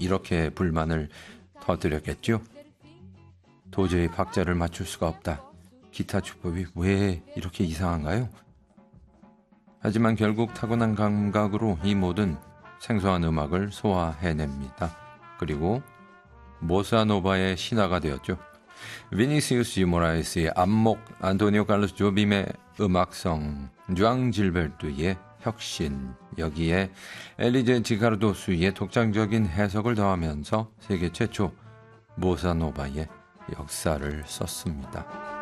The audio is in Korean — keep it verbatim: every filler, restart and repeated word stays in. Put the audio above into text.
이렇게 불만을 터뜨렸겠죠. 도저히 박자를 맞출 수가 없다. 기타 주법이 왜 이렇게 이상한가요? 하지만 결국 타고난 감각으로 이 모든 생소한 음악을 소화해냅니다. 그리고 보사노바의 신화가 되었죠. 비니시우스 유모라이스의 안목, 안토니오 칼로스 조빔의 음악성, 주앙 질베르트의 혁신, 여기에 엘리제 지카르도스의 독창적인 해석을 더하면서 세계 최초 보사노바의 역사를 썼습니다.